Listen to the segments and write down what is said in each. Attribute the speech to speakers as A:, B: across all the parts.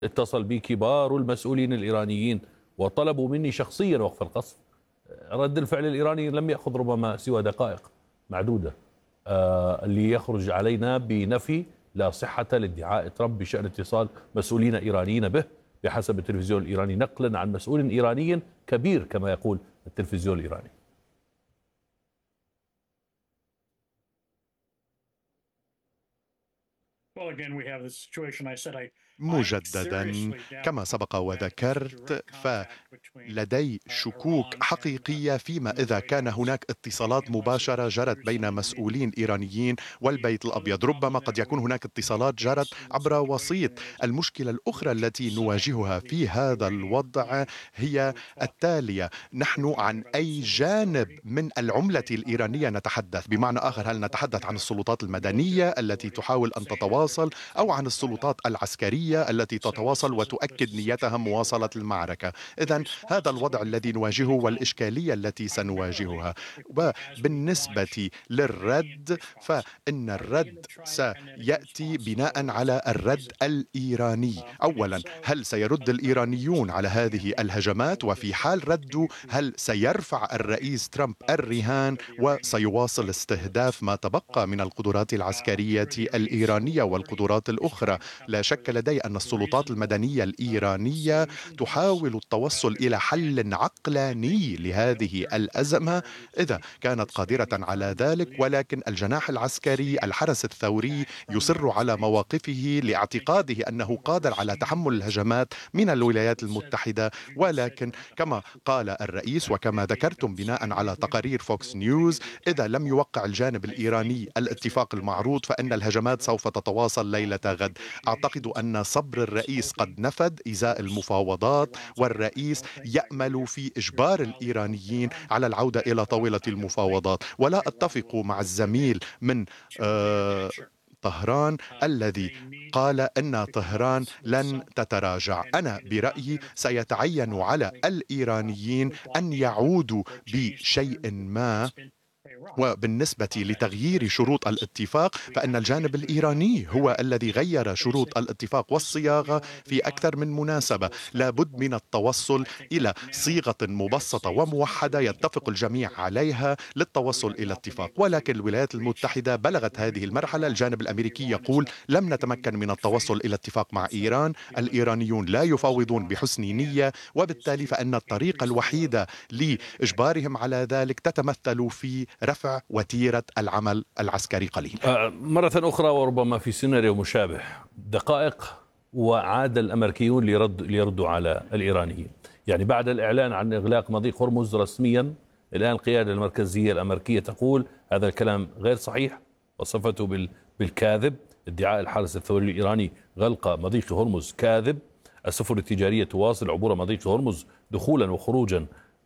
A: اتصل بي كبار المسؤولين الإيرانيين وطلبوا مني شخصيا وقف القصف. رد الفعل الإيراني لم يأخذ ربما سوى دقائق معدودة، اللي يخرج علينا بنفي لا صحة لادعاء ترامب بشأن اتصال مسؤولين إيرانيين به بحسب التلفزيون الإيراني، نقلا عن مسؤول إيراني كبير كما يقول التلفزيون الإيراني.
B: مجددا كما سبق وذكرت، فلدي شكوك حقيقية فيما إذا كان هناك اتصالات مباشرة جرت بين مسؤولين إيرانيين والبيت الأبيض. ربما قد يكون هناك اتصالات جرت عبر وسيط. المشكلة الأخرى التي نواجهها في هذا الوضع هي التالية: نحن عن أي جانب من العملة الإيرانية نتحدث؟ بمعنى آخر، هل نتحدث عن السلطات المدنية التي تحاول أن تتواصل، أو عن السلطات العسكرية التي تتواصل وتؤكد نيتها مواصلة المعركة؟ إذن هذا الوضع الذي نواجهه والإشكالية التي سنواجهها. وبالنسبة للرد، فإن الرد سيأتي بناء على الرد الإيراني. أولا، هل سيرد الإيرانيون على هذه الهجمات؟ وفي حال ردوا، هل سيرفع الرئيس ترامب الرهان وسيواصل استهداف ما تبقى من القدرات العسكرية الإيرانية والقدرات الأخرى؟ لا شك لدي أن السلطات المدنية الإيرانية تحاول التوصل إلى حل عقلاني لهذه الأزمة إذا كانت قادرة على ذلك، ولكن الجناح العسكري الحرس الثوري يصر على مواقفه لاعتقاده أنه قادر على تحمل الهجمات من الولايات المتحدة. ولكن كما قال الرئيس وكما ذكرتم بناء على تقارير فوكس نيوز، إذا لم يوقع الجانب الإيراني الاتفاق المعروض فإن الهجمات سوف تتواصل ليلة غد. أعتقد أن صبر الرئيس قد نفد إزاء المفاوضات، والرئيس يأمل في إجبار الإيرانيين على العودة إلى طاولة المفاوضات. ولا أتفق مع الزميل من طهران الذي قال أن طهران لن تتراجع. أنا برأيي سيتعين على الإيرانيين أن يعودوا بشيء ما. وبالنسبة لتغيير شروط الاتفاق، فإن الجانب الإيراني هو الذي غير شروط الاتفاق والصياغة في أكثر من مناسبة. لابد من التوصل إلى صيغة مبسطة وموحدة يتفق الجميع عليها للتوصل إلى اتفاق. ولكن الولايات المتحدة بلغت هذه المرحلة. الجانب الأمريكي يقول لم نتمكن من التوصل إلى اتفاق مع إيران، الإيرانيون لا يفاوضون بحسن نية، وبالتالي فإن الطريقة الوحيدة لإجبارهم على ذلك تتمثل في رفع وتيرة العمل العسكري قليلا.
A: مرة أخرى وربما في سيناريو مشابه، دقائق وعاد الأمريكيون ليردوا على الإيرانيين. يعني بعد الإعلان عن إغلاق مضيق هرمز رسميا، الآن القيادة المركزية الأمريكية تقول هذا الكلام غير صحيح، وصفته بالكاذب. ادعاء الحرس الثوري الإيراني غلق مضيق هرمز كاذب. السفن التجارية تواصل عبور مضيق هرمز دخولا وخروجا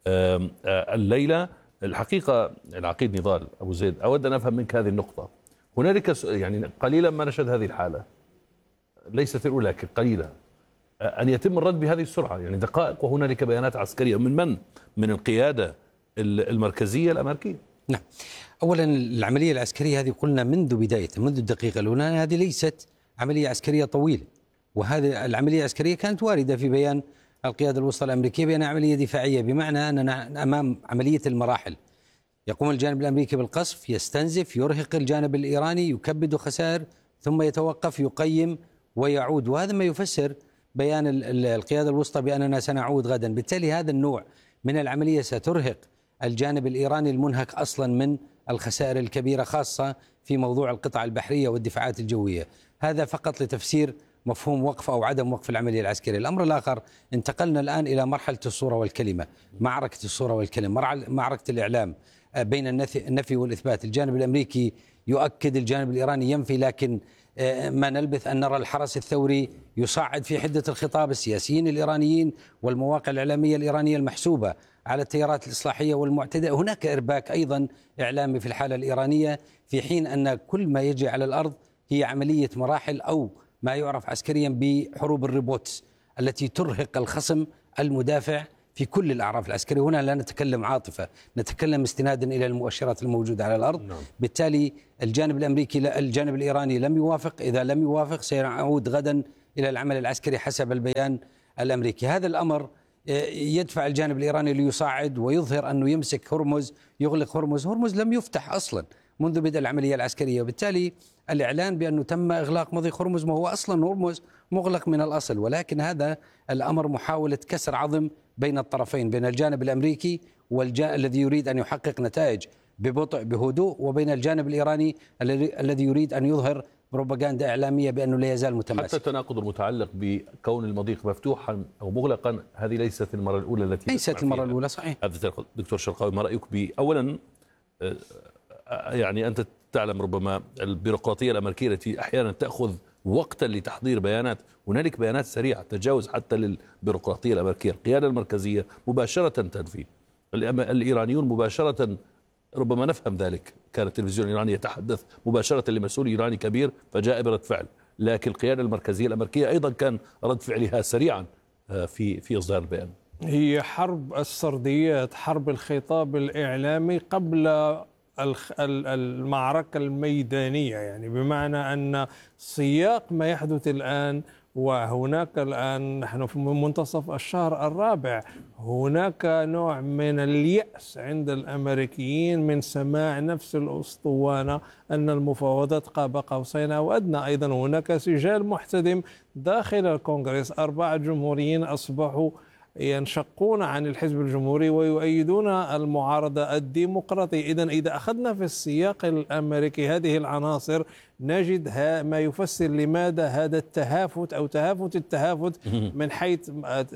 A: الليلة. الحقيقة العقيد نضال أبو زيد، أود أن أفهم منك هذه النقطة. هنالك يعني قليلا ما نشهد هذه الحالة، ليست الأولى لكن قليلا، أن يتم الرد بهذه السرعة. يعني دقائق وهنالك بيانات عسكرية من القيادة المركزية الأمريكية.
C: نعم، أولا العملية العسكرية هذه قلنا منذ بداية، منذ الدقيقة الأولى، هذه ليست عملية عسكرية طويلة، وهذه العملية العسكرية كانت واردة في بيان القيادة الوسطى الأمريكية بأنها عملية دفاعية، بمعنى أننا أمام عملية المراحل. يقوم الجانب الأمريكي بالقصف، يستنزف، يرهق الجانب الإيراني، يكبد خسائر، ثم يتوقف، يقيم ويعود. وهذا ما يفسر بيان القيادة الوسطى بأننا سنعود غدا. بالتالي هذا النوع من العملية سترهق الجانب الإيراني المنهك أصلا من الخسائر الكبيرة، خاصة في موضوع القطع البحرية والدفاعات الجوية. هذا فقط لتفسير مفهوم وقف أو عدم وقف العملية العسكرية. الأمر الآخر، انتقلنا الآن إلى مرحلة الصورة والكلمة، معركة الصورة والكلمة، معركة الإعلام بين النفي والإثبات. الجانب الأمريكي يؤكد، الجانب الإيراني ينفي، لكن ما نلبث أن نرى الحرس الثوري يصعد في حدة الخطاب السياسيين الإيرانيين والمواقع الإعلامية الإيرانية المحسوبة على التيارات الإصلاحية والمعتدة. هناك إرباك أيضا إعلامي في الحالة الإيرانية، في حين أن كل ما يجري على الأرض هي عملية مراحل، أو ما يعرف عسكريا بحروب الريبوتس التي ترهق الخصم المدافع في كل الأعراف العسكرية. هنا لا نتكلم عاطفة، نتكلم استنادا إلى المؤشرات الموجودة على الأرض. بالتالي الجانب الأمريكي، الجانب الإيراني لم يوافق. إذا لم يوافق سيعود غدا إلى العمل العسكري حسب البيان الأمريكي. هذا الأمر يدفع الجانب الإيراني ليصعد ويظهر أنه يمسك هرمز، يغلق هرمز. هرمز لم يفتح أصلا منذ بدء العملية العسكرية، وبالتالي الإعلان بأنه تم إغلاق مضيق هرمز، ما هو أصلا هرمز مغلق من الأصل، ولكن هذا الأمر محاولة كسر عظم بين الطرفين، بين الجانب الأمريكي الذي يريد أن يحقق نتائج ببطء بهدوء، وبين الجانب الإيراني الذي يريد أن يظهر بروباغندا إعلامية بأنه لا يزال متماسك.
A: حتى التناقض المتعلق بكون المضيق مفتوحا أو مغلقا هذه ليست المرة الأولى التي
C: ليست المرة الأولى، صحيح.
A: هذا دكتور شرقاوي، ما رأيك أولا يعني أنت تعلم ربما البيروقراطية الأمريكية التي أحيانا تأخذ وقتا لتحضير بيانات، هنالك بيانات سريعة تتجاوز حتى للبيروقراطية الأمريكية. القيادة المركزية مباشرة تنفي، الإيرانيون مباشرة، ربما نفهم ذلك، كان التلفزيون الإيراني يتحدث مباشرة لمسؤول إيراني كبير فجاء برد فعل، لكن القيادة المركزية الأمريكية أيضا كان رد فعلها سريعا في إصدار البيان.
D: هي حرب السرديات، حرب الخطاب الإعلامي قبل المعركة الميدانية، يعني بمعنى أن سياق ما يحدث الآن، وهناك الآن نحن في منتصف الشهر الرابع، هناك نوع من اليأس عند الأمريكيين من سماع نفس الأسطوانة أن المفاوضات قاب قوسين أو أدنى. أيضا هناك سجال محتدم داخل الكونغرس، 4 جمهوريين أصبحوا ينشقون عن الحزب الجمهوري ويؤيدون المعارضة الديمقراطية. إذا أخذنا في السياق الأمريكي هذه العناصر نجد ما يفسر لماذا هذا التهافت أو التهافت من حيث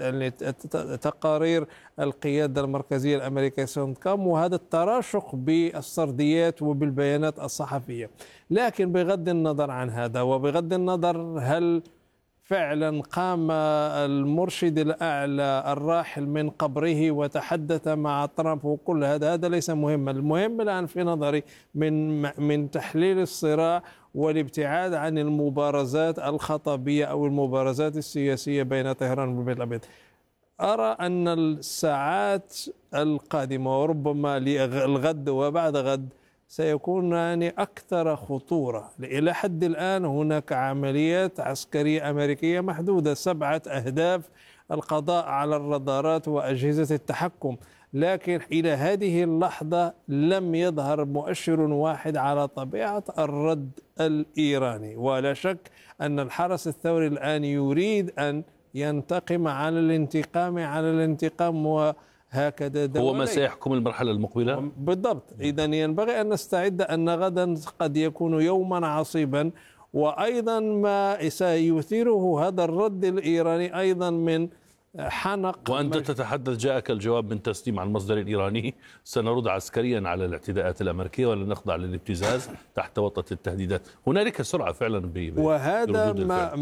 D: تقارير القيادة المركزية الأمريكية سنتكام، وهذا التراشق بالسرديات وبالبيانات الصحفية. لكن بغض النظر عن هذا، وبغض النظر هل فعلا قام المرشد الأعلى الراحل من قبره وتحدث مع ترامب وكل هذا ليس مهما. المهم الآن في نظري من تحليل الصراع والابتعاد عن المبارزات الخطابية أو المبارزات السياسية بين طهران والبيت الأبيض، أرى أن الساعات القادمة وربما الغد وبعد غد سيكونان أكثر خطورة. إلى حد الآن هناك عمليات عسكرية أمريكية محدودة، 7 أهداف: القضاء على الرادارات وأجهزة التحكم، لكن إلى هذه اللحظة لم يظهر مؤشر واحد على طبيعة الرد الإيراني. ولا شك أن الحرس الثوري الآن يريد أن ينتقم على الانتقام وهكذا
A: هو ما سيحكم المرحلة المقبلة
D: بالضبط. إذا ينبغي أن نستعد أن غدا قد يكون يوما عصيبا، وأيضا ما سيثيره هذا الرد الإيراني أيضا من حنق.
A: وأنت تتحدث، جاءك الجواب من تسليم عن مصدر إيراني: سنرد عسكريا على الاعتداءات الأمريكية ولا نخضع للابتزاز تحت وطأة التهديدات. هنالك سرعة فعلا
D: وهذا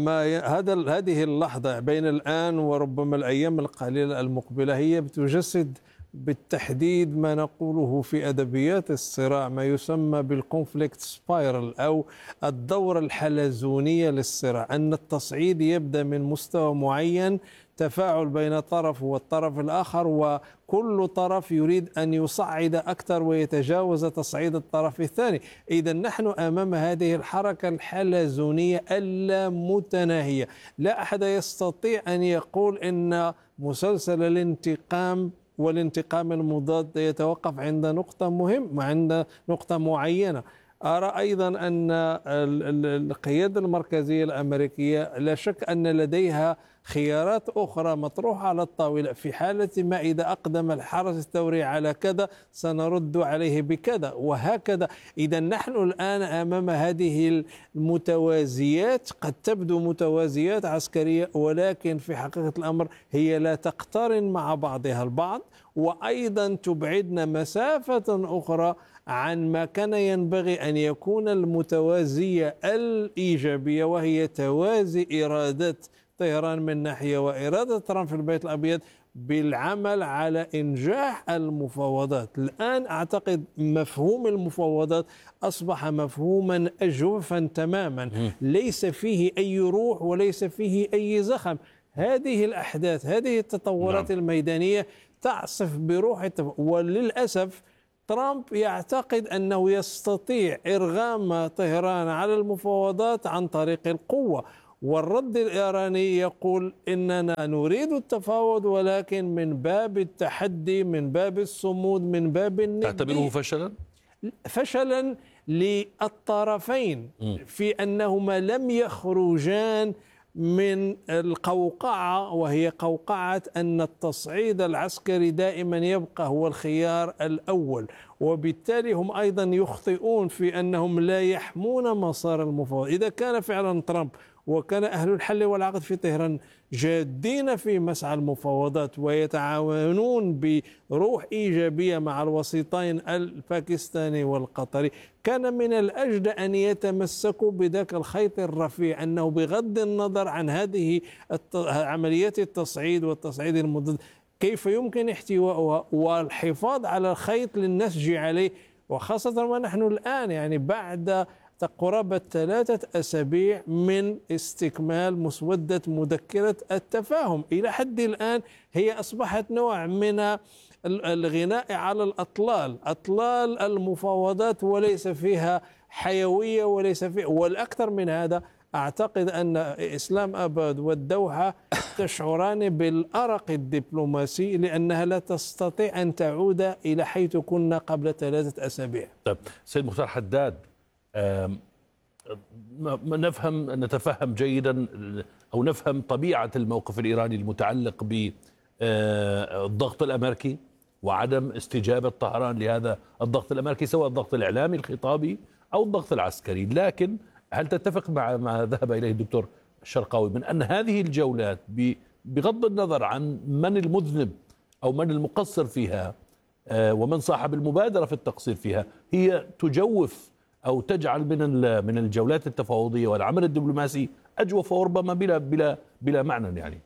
D: هذه اللحظة بين الآن وربما الأيام القليلة المقبلة هي بتجسد بالتحديد ما نقوله في أدبيات الصراع، ما يسمى بالكونفليكت سبايرال أو الدورة الحلزونية للصراع، أن التصعيد يبدأ من مستوى معين، تفاعل بين طرف والطرف الآخر، وكل طرف يريد أن يصعد أكثر ويتجاوز تصعيد الطرف الثاني. إذا نحن أمام هذه الحركة الحلزونية اللامتناهية. لا أحد يستطيع أن يقول إن مسلسل الانتقام والانتقام المضاد يتوقف عند عند نقطة معينة. أرى أيضا أن القيادة المركزية الأمريكية لا شك أن لديها خيارات أخرى مطروحة على الطاولة، في حالة ما إذا أقدم الحرس الثوري على كذا سنرد عليه بكذا وهكذا. إذا نحن الآن أمام هذه المتوازيات، قد تبدو متوازيات عسكرية ولكن في حقيقة الأمر هي لا تقترن مع بعضها البعض، وأيضا تبعدنا مسافة أخرى عن ما كان ينبغي أن يكون المتوازية الإيجابية، وهي توازي إرادة طهران من ناحية وإرادة ترامب في البيت الأبيض بالعمل على إنجاح المفاوضات. الآن أعتقد مفهوم المفاوضات أصبح مفهوما أجوفا تماما، ليس فيه أي روح وليس فيه أي زخم. هذه الأحداث، هذه التطورات الميدانية تعصف بروح وللأسف ترامب يعتقد أنه يستطيع إرغام طهران على المفاوضات عن طريق القوة، والرد الإيراني يقول إننا نريد التفاوض ولكن من باب التحدي، من باب الصمود، من باب الندية.
A: تعتبره فشلا؟
D: فشلا للطرفين في أنهما لم يخرجان من القوقعة، وهي قوقعة أن التصعيد العسكري دائما يبقى هو الخيار الأول، وبالتالي هم أيضا يخطئون في أنهم لا يحمون مسار المفاوضات. إذا كان فعلا ترامب وكان أهل الحل والعقد في طهران جادين في مسعى المفاوضات ويتعاونون بروح إيجابية مع الوسيطين الباكستاني والقطري، كان من الأجدى أن يتمسكوا بذاك الخيط الرفيع، أنه بغض النظر عن هذه عمليات التصعيد والتصعيد المضاد كيف يمكن احتوائها والحفاظ على الخيط للنسج عليه، وخاصة ونحن الآن يعني بعد قرابة 3 أسابيع من استكمال مسودة مذكرة التفاهم. إلى حد الآن هي أصبحت نوع من الغناء على أطلال المفاوضات، وليس فيها حيوية وليس فيها. والأكثر من هذا أعتقد أن إسلام أباد والدوحة تشعران بالأرق الدبلوماسي لأنها لا تستطيع أن تعود إلى حيث كنا قبل 3 أسابيع.
A: طيب سيد مختار حداد، نتفهم جيدا أو نفهم طبيعة الموقف الإيراني المتعلق بالضغط الأمريكي وعدم استجابة طهران لهذا الضغط الأمريكي، سواء الضغط الإعلامي الخطابي أو الضغط العسكري. لكن هل تتفق مع ما ذهب إليه الدكتور الشرقاوي من أن هذه الجولات بغض النظر عن من المذنب أو من المقصر فيها ومن صاحب المبادرة في التقصير فيها، هي تجوف أو تجعل من الجولات التفاوضية والعمل الدبلوماسي أجوف وربما بلا معنى؟ يعني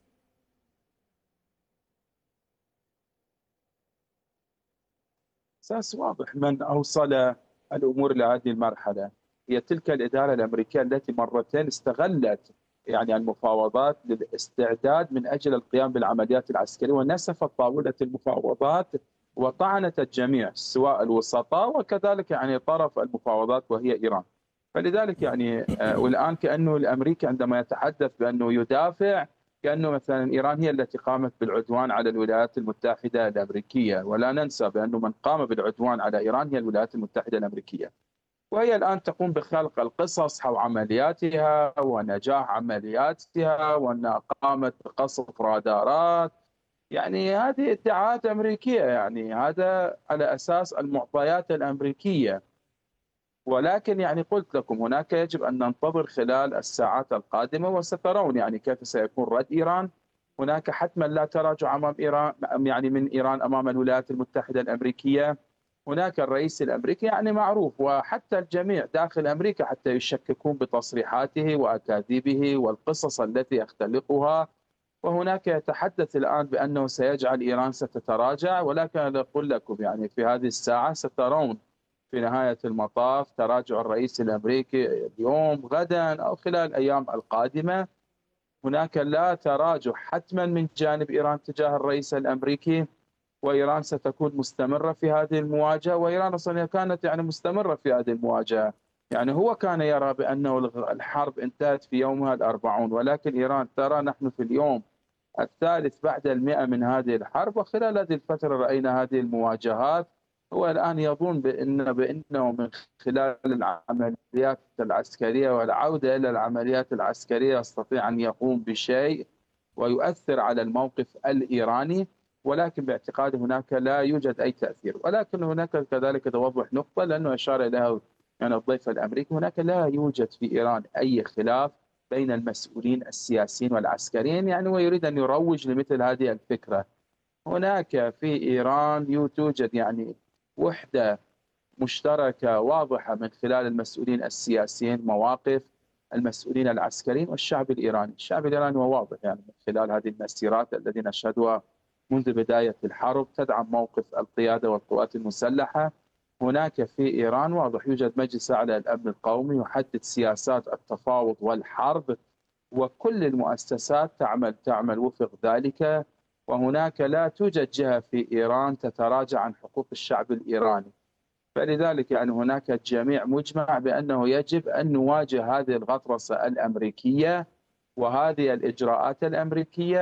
E: أساس واضح من أوصل الأمور لهذه المرحلة هي تلك الإدارة الأمريكية التي مرتين استغلت يعني المفاوضات للاستعداد من أجل القيام بالعمليات العسكرية، ونسفت طاولة المفاوضات وطعنت الجميع سواء الوسطاء وكذلك يعني طرف المفاوضات وهي إيران. فلذلك يعني والآن كأنه الأمريكي عندما يتحدث بأنه يدافع كأنه مثلا إيران هي التي قامت بالعدوان على الولايات المتحدة الأمريكية، ولا ننسى بأنه من قام بالعدوان على إيران هي الولايات المتحدة الأمريكية، وهي الآن تقوم بخلق القصص حول عملياتها ونجاح عملياتها وأنها قامت بقصف رادارات. يعني هذه ادعاءات أمريكية، يعني هذا على أساس المعطيات الأمريكية. ولكن يعني قلت لكم هناك يجب أن ننتظر خلال الساعات القادمة وسترون يعني كيف سيكون رد إيران. هناك حتما لا تراجع أمام إيران يعني من إيران أمام الولايات المتحدة الأمريكية. هناك الرئيس الأمريكي يعني معروف، وحتى الجميع داخل أمريكا حتى يشككون بتصريحاته وأكاذيبه والقصص التي يختلقها. وهناك يتحدث الآن بأنه سيجعل إيران ستتراجع، ولكن أقول لكم يعني في هذه الساعة سترون في نهاية المطاف تراجع الرئيس الأمريكي اليوم غدا أو خلال الأيام القادمة. هناك لا تراجع حتما من جانب إيران تجاه الرئيس الأمريكي، وإيران ستكون مستمرة في هذه المواجهة. وإيران أصلا كانت يعني مستمرة في هذه المواجهة، يعني هو كان يرى بأنه الحرب انتهت في يومها 40، ولكن إيران ترى نحن في اليوم 3 بعد 100 من هذه الحرب، وخلال هذه الفترة رأينا هذه المواجهات. هو الآن يظن بأنه من خلال العمليات العسكرية والعودة إلى العمليات العسكرية يستطيع أن يقوم بشيء ويؤثر على الموقف الإيراني، ولكن باعتقادي هناك لا يوجد أي تأثير. ولكن هناك كذلك توضح نقطة لأنه أشار إليها يعني الضيف الأمريكي، هناك لا يوجد في إيران أي خلاف بين المسؤولين السياسيين والعسكريين، يعني ويريد أن يروج لمثل هذه الفكرة. هناك في إيران توجد يعني وحدة مشتركة واضحة من خلال المسؤولين السياسيين، مواقف المسؤولين العسكريين والشعب الإيراني. الشعب الإيراني هو واضح يعني من خلال هذه المسيرات التي نشهدها منذ بداية الحرب تدعم موقف القيادة والقوات المسلحة. هناك في إيران واضح يوجد مجلس أعلى للأمن القومي يحدد سياسات التفاوض والحرب، وكل المؤسسات تعمل وفق ذلك. وهناك لا توجد جهة في إيران تتراجع عن حقوق الشعب الإيراني. فلذلك يعني هناك جميع مجمع بأنه يجب أن نواجه هذه الغطرسة الأمريكية وهذه الإجراءات الأمريكية